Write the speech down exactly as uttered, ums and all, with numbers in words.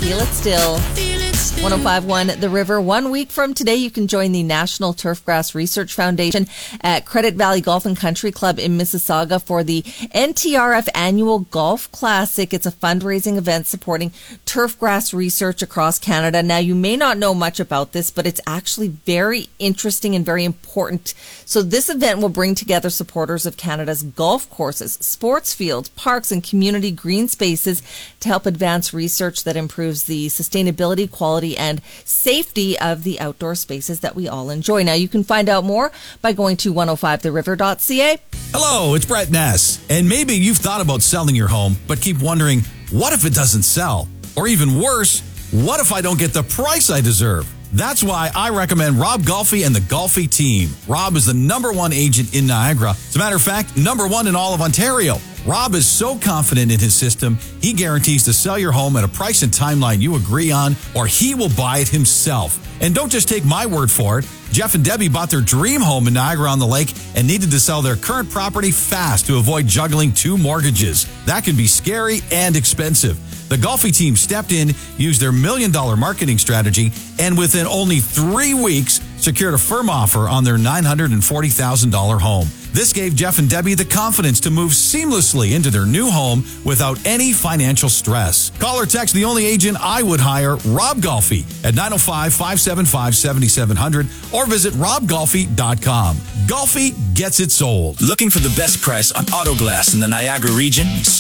Feel It Still. one oh five point one The River. One week from today, you can join the National Turfgrass Research Foundation at Credit Valley Golf and Country Club in Mississauga for the N T R F Annual Golf Classic. It's a fundraising event supporting turfgrass research across Canada. Now, you may not know much about this, but it's actually very interesting and very important. So this event will bring together supporters of Canada's golf courses, sports fields, parks, and community green spaces to help advance research that improves the sustainability, quality, and safety of the outdoor spaces that we all enjoy. Now, you can find out more by going to one oh five the river dot c a. Hello, it's Brett Ness. And maybe you've thought about selling your home, but keep wondering, what if it doesn't sell? Or even worse, what if I don't get the price I deserve? That's why I recommend Rob Golfi and the Golfi team. Rob is the number one agent in Niagara. As a matter of fact, number one in all of Ontario. Rob is so confident in his system, he guarantees to sell your home at a price and timeline you agree on, or he will buy it himself. And don't just take my word for it. Jeff and Debbie bought their dream home in Niagara-on-the-Lake and needed to sell their current property fast to avoid juggling two mortgages. That can be scary and expensive. The Golfi team stepped in, used their million-dollar marketing strategy, and within only three weeks, secured a firm offer on their nine hundred forty thousand dollars home. This gave Jeff and Debbie the confidence to move seamlessly into their new home without any financial stress. Call or text the only agent I would hire, Rob Golfi, at nine oh five, five seven five, seven seven zero zero or visit rob golfi dot com. Golfi gets it sold. Looking for the best price on auto glass in the Niagara region?